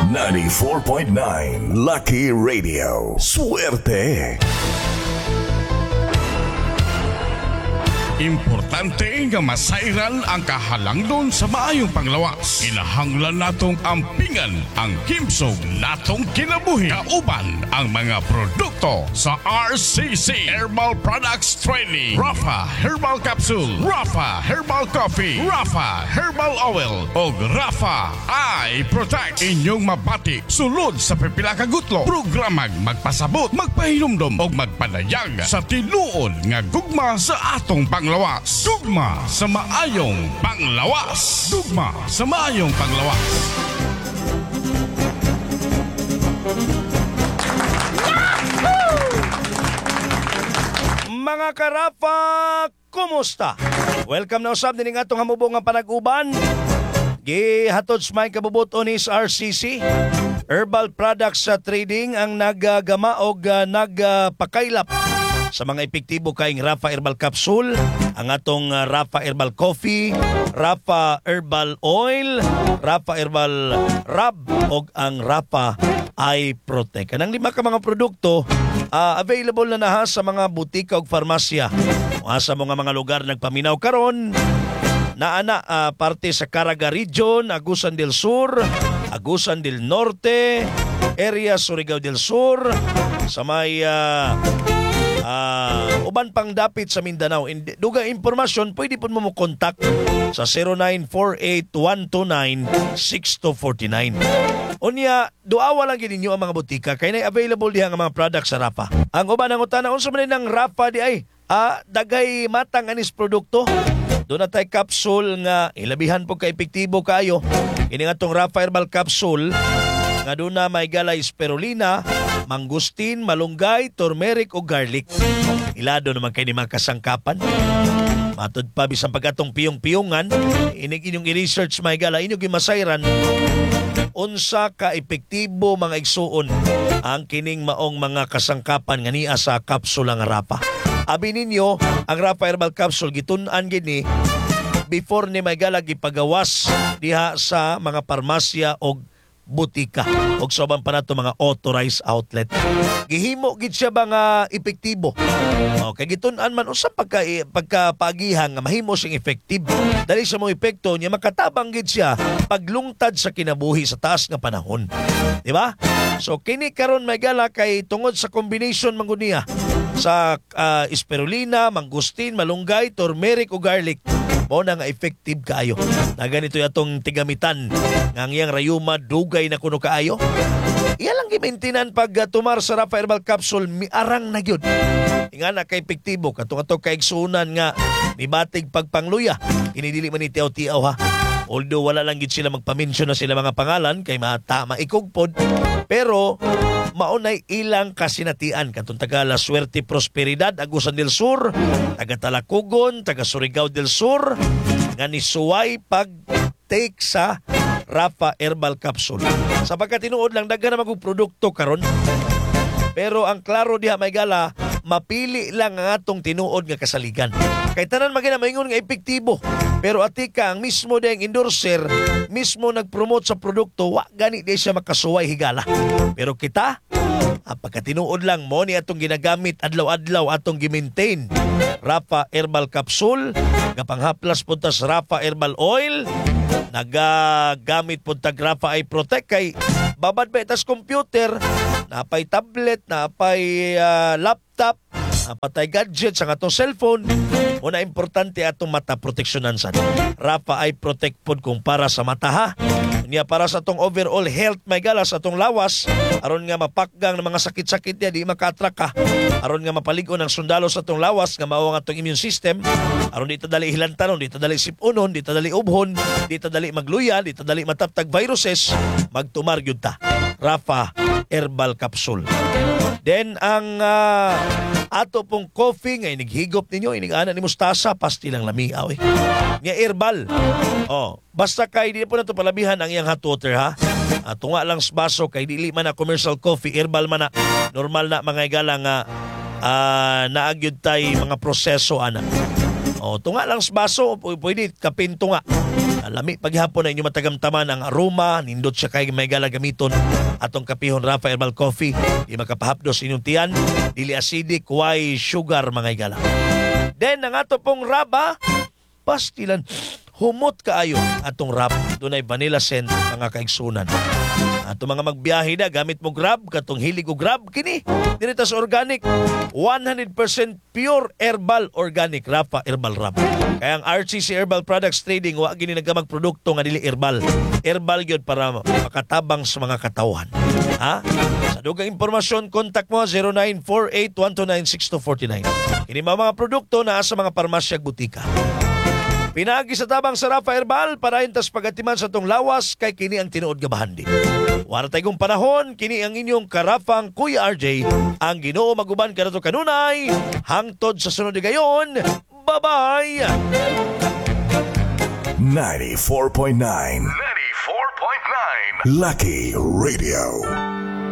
94.9 Lucky Radio. Suerte! Importante nga masairan ang kahalangdon sa maayong panglawas. Kinahanglan natong ampingan ang kimsog natong kinabuhi. Kauban ang mga produkto sa RCC Herbal Products Training. Rafa Herbal Capsule, Rafa Herbal Coffee, Rafa Herbal Oil o Rafa Eye Protect. Inyong mabati sulod sa pipila ka gutlo. Programang magpasabot, magpahinumdom o magpadayag sa tinuod nga gugma sa atong panglawas. Dugma sa maayong panglawas. Dugma sa maayong panglawas. Mga karafa, kumusta? Welcome na usab din ng atong hamubong nga panag-uban. Gihatod sa may kabubuton is RCC Herbal Products Trading ang naggama o nagpakailap sa mga epektibo kaing Rafa Herbal Capsule, ang atong Rafa Herbal Coffee, Rafa Herbal Oil, Rafa Herbal Rub o ang Rafa Eye Protect. Anang lima ka mga produkto available na naha sa mga butika o farmasya. Sa mga lugar nagpaminaw karon na parte sa Caraga Region, Agusan del Sur, Agusan del Norte, area Surigao del Sur, sa may uban pang dapit sa Mindanao. Dugang impormasyon, pwede po mo contact sa 0948-129-6249. Unya, duawa lang ginin nyo ang mga butika kaya na available diha ang mga products sa Rafa. Ang uban ang utana, unsa man ng Rafa di ay dagay matang anis produkto. Doon na tayo capsule nga ilabihan po ka-epektibo kayo. Ini nga tong Rafa Herbal Capsule nga doon na may galay spirulina, mangustin, malunggay, turmeric o garlic. Ilado naman kayo ni mga kasangkapan. Matod pa bisang pagkatong piyong-piyongan, inyong i-research may gala, inyong imasayran, unsa ka epektibo mga igsuon ang kining maong mga kasangkapan nga niya sa kapsula nga Rafa. Abi ninyo, ang Rafa Herbal Capsule gitun-an gini before ni may gala gipagawas diha sa mga parmasya o butika o soban pa nato mga authorized outlet. Gihimo gid siya ba nga epektibo. Okay, gitun-an man usa pagkapagihan nga mahimo sing effective. Dali sa mo epekto niya makatabang gid siya paglungtad sa kinabuhi sa taas nga panahon. Di ba? So kini karon may gala kay tungod sa combination man niya sa spirulina, mangustin, malunggay, turmeric o garlic. Mo na nga effective kaayo. Na ganito yatong tigamitan nga iyang rayuma dugay na kuno kaayo. Iya lang gimaintinan pag tumar sa Rafa Herbal Capsule miarang na gyud. Inga na kay epektibo katong ato kaigsunan nga mibatig pagpangluya. Inidili man ni tiaw-tiaw ha. Although wala lang gid sila magpa-mention na sila mga pangalan kay maikugpod. Pero maunay ilang kasinatian katong taga La Suerte Prosperidad, Agusan del Sur, taga Talacugon, taga Surigao del Sur, nga ni suway pag-take sa Rafa Herbal Capsule. Sapagkat tinuod lang daghan na magong produkto karon. Pero ang klaro diha may gala, mapili lang ang atong tinuod nga kasaligan. Kay tanan magina maingon nga epektibo. Pero atika ang mismo dayang endorser, mismo nagpromote sa produkto, wa gani di siya makasuway higala. Pero kita, pagkatinuod lang mo ni atong ginagamit adlaw-adlaw atong gimaintain Rafa Herbal Capsule, nga panghaplas punta sa Rafa Herbal Oil, nagagamit punta Rafa Eye Protect kay babad ba itas computer, napay tablet, napay laptop, napatay gadget sa atong cellphone. Una importante atong mata proteksyonan sa Rafa Eye Protect pod kung para sa mata ha. Niya para sa atong overall health may galas atong lawas aron nga mapakgang ng mga sakit-sakit niya di maka-attract ka. Aron nga mapaligon ang sundalo sa atong lawas nga mao ang atong immune system. Aron di ta dali hilantanon, di ta dali sipunon, di ta dali ubhon, di ta dali magluya, di ta dali mataptag viruses, magtumar gyud ta. Rafa Herbal Capsule. Then ang ato pong coffee nga inighigop ninyo, inigana ni mustasa, pastilang lamiaw eh. Nga herbal. Basta kay di po na ito palabihan ang iyang hot water ha. Tunga lang sa baso kay dili man na commercial coffee, herbal man na. Normal na mga igala nga naagyod tay mga proseso ana. Tunga lang sa baso, pwede kapin tunga. Lami paghihapon na inyo matagamtaman ang aroma, nindot siya kay may gamiton atong kapihon Rafa Herbal Coffee. Di makapahapdos inyong tiyan, dili acidic, why sugar mga igala. Then ang ato pong raba, pastilan, humot kaayo atong rap. Doon ay vanilla scent mga kaigsunan. Ato mga magbiyahe na, gamit mo Grab, katong hilig o Grab, kini. Dinitas organic, 100% pure herbal organic, Rafa Herbal Rap. Kaya ang RCC Herbal Products Trading, wa gini nagkamag produkto nga dili herbal. Herbal yun para makatabang sa mga katawhan. Ha? Sa dugang impormasyon, kontak mo 0948-129-6249. Kini mga produkto na sa mga parmasyag butika. Pinagi sa tabang sa Rafa Herbal para intas pagatiman sa tong lawas kay kini ang tinuod nga bahandi. Wala tayong panahon, kini ang inyong karafang Kuya RJ, ang Ginoo maguban kanato kanunay, hangtod sa sunod gayon. Bye-bye! 94.9 Lucky Radio.